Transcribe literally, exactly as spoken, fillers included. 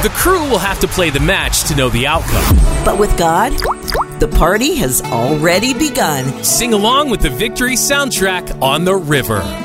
The crew will have to play the match to know the outcome. But with God, the party has already begun. Sing along with the Victory soundtrack on the river.